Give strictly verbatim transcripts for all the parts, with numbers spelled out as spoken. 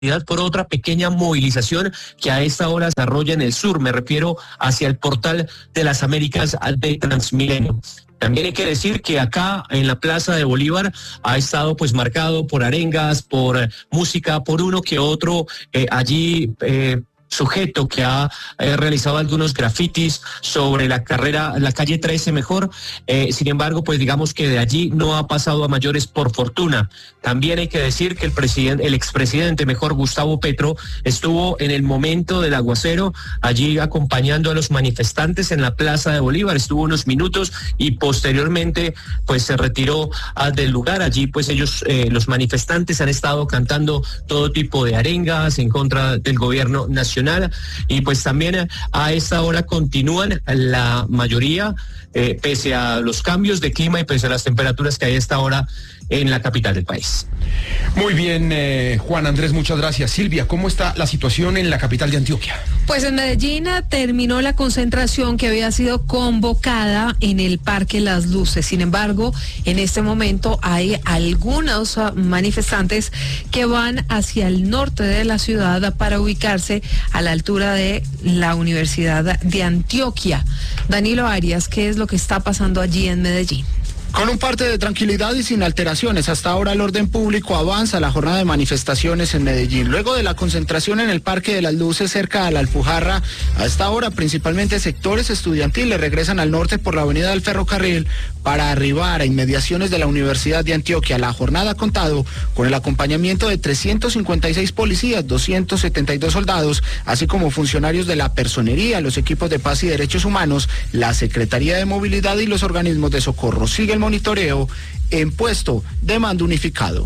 por otra pequeña movilización que a esta hora se desarrolla en el sur. Me refiero hacia el Portal de las Américas de Transmilenio. También hay que decir que acá en la Plaza de Bolívar ha estado pues marcado por arengas, por música, por uno que otro eh, allí eh, sujeto que ha eh, realizado algunos grafitis sobre la carrera, la calle trece mejor. Eh, sin embargo, pues digamos que de allí no ha pasado a mayores por fortuna. También hay que decir que el presidente, el expresidente mejor, Gustavo Petro, estuvo en el momento del aguacero allí acompañando a los manifestantes en la Plaza de Bolívar, estuvo unos minutos y posteriormente pues se retiró ah, del lugar. Allí pues ellos, eh, los manifestantes han estado cantando todo tipo de arengas en contra del gobierno nacional. Y pues también a esta hora continúan la mayoría, eh, pese a los cambios de clima y pese a las temperaturas que hay a esta hora en la capital del país. Muy bien, eh, Juan Andrés, muchas gracias. Silvia, ¿cómo está la situación en la capital de Antioquia? Pues en Medellín terminó la concentración que había sido convocada en el Parque Las Luces. Sin embargo, en este momento hay algunos manifestantes que van hacia el norte de la ciudad para ubicarse a la altura de la Universidad de Antioquia. Danilo Arias, ¿qué es lo que está pasando allí en Medellín? Con un parte de tranquilidad y sin alteraciones, hasta ahora el orden público avanza la jornada de manifestaciones en Medellín. Luego de la concentración en el Parque de las Luces cerca a la Alpujarra, a esta hora principalmente sectores estudiantiles regresan al norte por la avenida del Ferrocarril para arribar a inmediaciones de la Universidad de Antioquia. La jornada ha contado con el acompañamiento de trescientos cincuenta y seis policías, doscientos setenta y dos soldados, así como funcionarios de la Personería, los equipos de paz y derechos humanos, la Secretaría de Movilidad y los organismos de socorro. Sigue el monitoreo en puesto de mando unificado.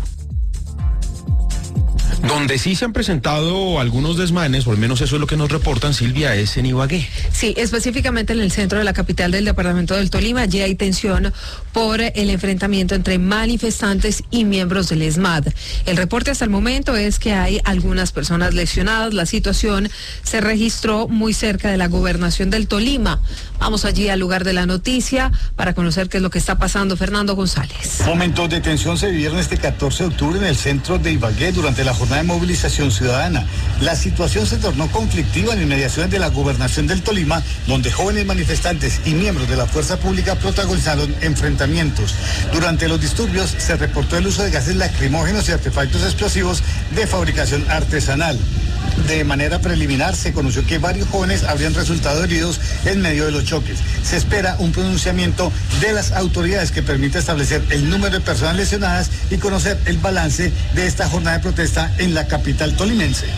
Donde sí se han presentado algunos desmanes, o al menos eso es lo que nos reportan, Silvia, es en Ibagué. Sí, específicamente en el centro de la capital del departamento del Tolima. Allí hay tensión por el enfrentamiento entre manifestantes y miembros del ESMAD. El reporte hasta el momento es que hay algunas personas lesionadas. La situación se registró muy cerca de la gobernación del Tolima. Vamos allí al lugar de la noticia para conocer qué es lo que está pasando. Fernando González. Momentos de tensión se vivieron este catorce de octubre en el centro de Ibagué durante la jornada de movilización ciudadana. La situación se tornó conflictiva en inmediaciones de la gobernación del Tolima, donde jóvenes manifestantes y miembros de la fuerza pública protagonizaron enfrentamientos. Durante los disturbios se reportó el uso de gases lacrimógenos y artefactos explosivos de fabricación artesanal. De manera preliminar se conoció que varios jóvenes habrían resultado heridos en medio de los choques. Se espera un pronunciamiento de las autoridades que permita establecer el número de personas lesionadas y conocer el balance de esta jornada de protesta en la capital tolimense.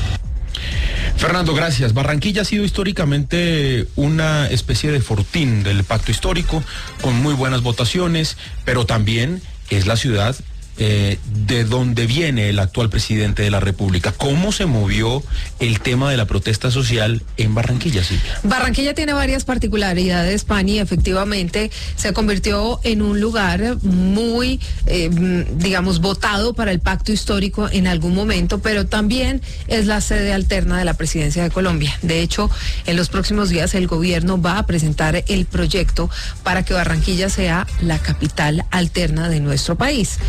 Fernando, gracias. Barranquilla ha sido históricamente una especie de fortín del pacto histórico, con muy buenas votaciones, pero también es la ciudad Eh, de dónde viene el actual presidente de la República. ¿Cómo se movió el tema de la protesta social en Barranquilla, Silvia? Barranquilla tiene varias particularidades, Pani. Efectivamente, se convirtió en un lugar muy, eh, digamos, votado para el pacto histórico en algún momento, pero también es la sede alterna de la presidencia de Colombia. De hecho, en los próximos días el gobierno va a presentar el proyecto para que Barranquilla sea la capital alterna de nuestro país.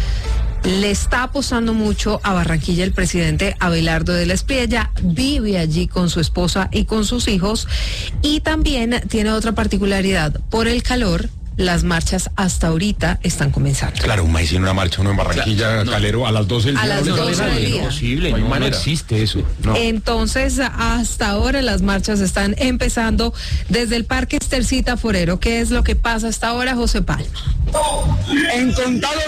Le está apostando mucho a Barranquilla el presidente Abelardo de la Espriella, vive allí con su esposa y con sus hijos, y también tiene otra particularidad: por el calor, las marchas hasta ahorita están comenzando. Claro, un maíz en una marcha, uno en Barranquilla, claro, no. Calero, a las doce del día. A las no doce del día. Es imposible, no, no existe eso. No. Entonces, hasta ahora las marchas están empezando desde el Parque Estercita Forero. ¿Qué es lo que pasa hasta ahora, José Palma? En contados